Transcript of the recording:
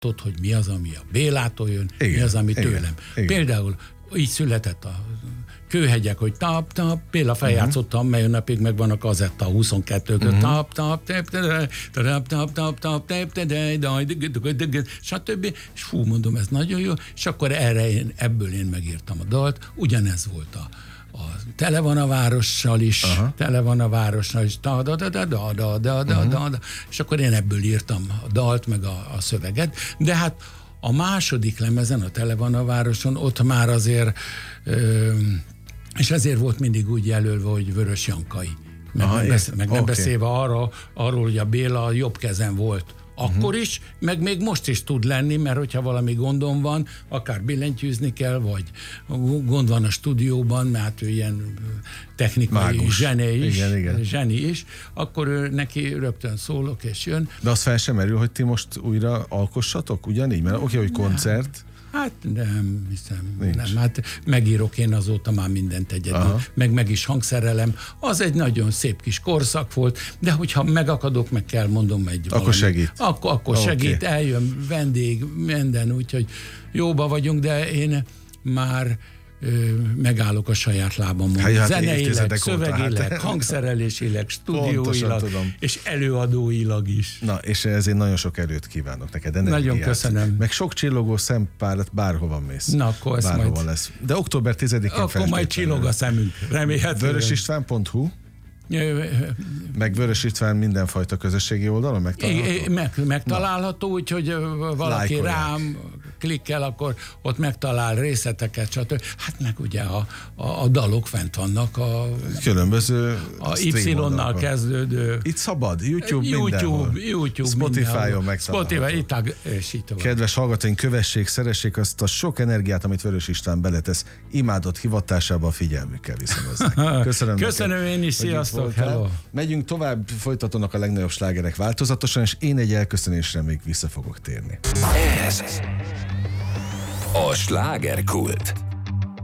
tudod, hogy mi az, ami a Bélától jön, igen, mi az, ami igen, tőlem. igen. Például így született a Kőhegyek, hogy tap-tap, Béla feljátszottam, mely napig megvan a kazetta 22-kön, tap-tap, stb. És fú, mondom, ez nagyon jó, és akkor ebből én megírtam a dalt, ugyanez volt a Tele van a várossal is, és akkor én ebből írtam a dalt, meg a szöveget, de hát a második lemezen, a Tele van a városon, ott már azért, és ezért volt mindig úgy jelölve, hogy Vörös Jankai. Nem beszélve arról, hogy a Béla jobb kezen volt akkor is, meg még most is tud lenni, mert hogyha valami gondom van, akár billentyűzni kell, vagy gond van a stúdióban, mert ő ilyen technikai zseni is, akkor neki rögtön szólok, és jön. De az fel sem merül, hogy ti most újra alkossatok, ugyanígy? Mert oké, hogy koncert. Hát nem hiszem, nem. Hát megírok én azóta már mindent egyedül, meg is hangszerelem. Az egy nagyon szép kis korszak volt, de hogyha megakadok, meg kell mondom egy valami. Akkor segít. Akkor segít, eljön vendég, minden, úgyhogy jóba vagyunk, de én már megállok a saját lábamon. Zeneileg, szövegileg, hangszerelésileg, stúdióilag, és előadóilag is. Na, és ezért nagyon sok erőt kívánok neked. Energiát. Nagyon köszönöm. Meg sok csillogó szempárat, bárhova mész. Na, akkor ezt bárhova lesz. De október 10-én akkor majd csillog a szemünk, remélhetően. Vörösistván.hu meg Vörös István mindenfajta közösségi oldalon megtalálható? Megtalálható, úgyhogy valaki rám klikkel, akkor ott megtalál részleteket, stb. Hát meg ugye a dalok fent vannak a különböző a Y-nal kezdődő. Itt szabad, YouTube Spotify-on megtalálható. Kedves hallgatóink, kövessék, szeressék azt a sok energiát, amit Vörös István beletesz imádott hivatásába, a figyelmükkel viszonyozzák. Köszönöm én is, sziasztok! Hello. Megyünk tovább, folytatódnak a legnagyobb slágerek változatosan, és én egy elköszönésre még vissza fogok térni. Ez a slágerkult.